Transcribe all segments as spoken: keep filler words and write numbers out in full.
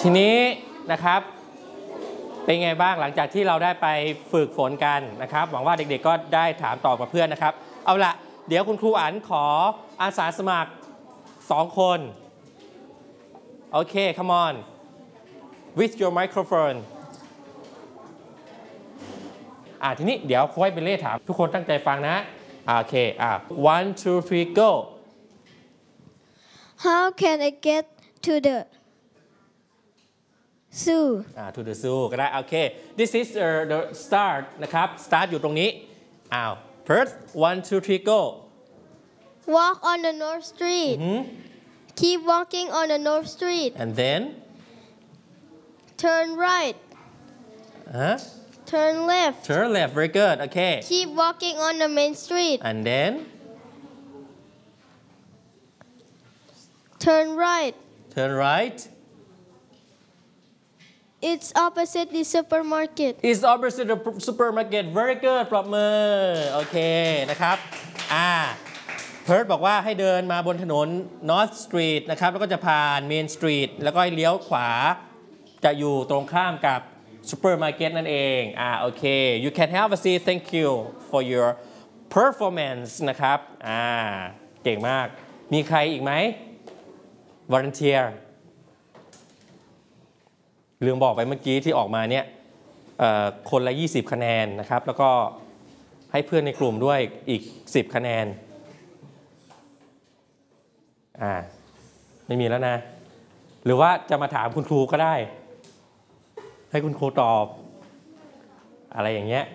ทีนี้นะครับเป็นไงบ้างหลังจากที่เราได้ไปฝึกฝนกันนะครับหวังว่าเด็กๆก็ได้ถามตอบกับเพื่อนนะครับเอาละเดี๋ยวคุณครูอั๋นขออาสาสมัครสองคนโอเค come on with your microphone อ่าทีนี้เดี๋ยวค่อยเป็นเล่ถามทุกคนตั้งใจฟังนะโอเคอ่า one two three go How can I get to the zoo อ่า to the zoo ก็ได้โอเค this is the, the start นะครับ start อยู่ตรงนี้อ้าว first one two three go Walk on the North Street mm-hmm. Keep walking on the North Street and then Turn right huh? Turn left turn left very good okay Keep walking on the main street and then Turn right turn right It's opposite the supermarket It's opposite the supermarket very good ปรบมือโอเคนะครับอ่าเพิร์ดบอกว่าให้เดินมาบนถนน North Street นะครับแล้วก็จะผ่าน Main Street แล้วก็เลี้ยวขวาจะอยู่ตรงข้ามกับ Supermarket นั่นเองอ่าโอเค You can have a seat thank you for your performance นะครับอ่าเก่งมากมีใครอีกไหม Volunteer ลืมบอกไปเมื่อกี้ที่ออกมาเนี่ยคนละยี่สิบคะแนนนะครับแล้วก็ให้เพื่อนในกลุ่มด้วยอีกสิบคะแนนอ่าไม่มีแล้วนะหรือว่าจะมาถามคุณครูก็ได้ให้คุณครูตอบอะไรอย่างเงี้ย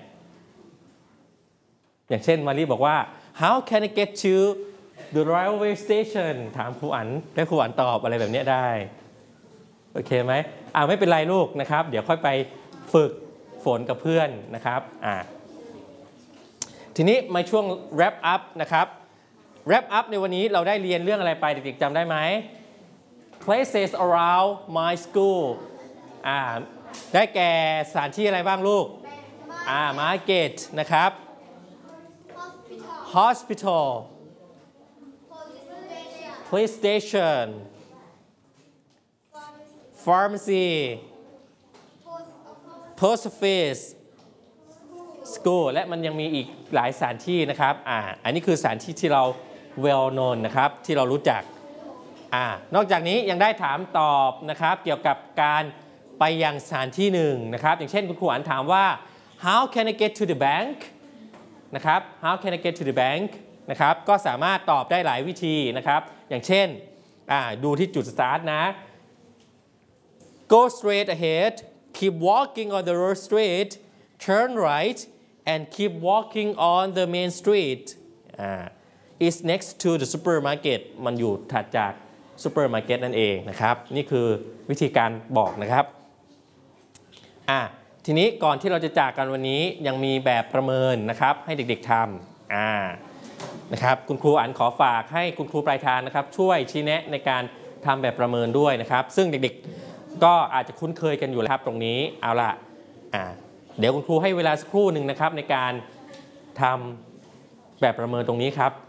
อย่างเช่นมารีบอกว่า how can I get to the railway station ถามครูอั๋นให้ครูอั๋นตอบอะไรแบบนี้ได้โอเคไหมอ่าไม่เป็นไรลูกนะครับเดี๋ยวค่อยไปฝึกฝนกับเพื่อนนะครับอ่าทีนี้มาช่วง wrap up นะครับ wrap up ในวันนี้เราได้เรียนเรื่องอะไรไปเด็กๆจำได้ไหม places around my school อ่าได้แก่สถานที่อะไรบ้างลูกอ่า market นะครับ hospital police station pharmacy post office school และมันยังมีอีกหลายสถานที่นะครับอ่าอันนี้คือสถานที่ที่เรา well known นะครับที่เรารู้จักอ่านอกจากนี้ยังได้ถามตอบนะครับเกี่ยวกับการไปยังสถานที่หนึ่งนะครับอย่างเช่นคุณครูอั๋นถามว่า how can I get to the bank นะครับ how can I get to the bank นะครับก็สามารถตอบได้หลายวิธีนะครับอย่างเช่นอ่าดูที่จุด start นะ go straight ahead keep walking on the road straight turn right and keep walking on the main street uh, is next to the supermarket มันอยู่ถัดจาก supermarket นั่นเองนะครับนี่คือวิธีการบอกนะครับอ่ะทีนี้ก่อนที่เราจะจากกันวันนี้ยังมีแบบประเมินนะครับให้เด็กๆทำอ่านะครับคุณครูอั๋นขอฝากให้คุณครูปลายทางนะครับช่วยชี้แนะในการทำแบบประเมินด้วยนะครับซึ่งเด็กๆก็อาจจะคุ้นเคยกันอยู่แล้วครับตรงนี้เอาล่ะอ่าเดี๋ยวคุณครูให้เวลาสักครู่หนึ่งนะครับในการทำแบบประเมินตรงนี้ครับ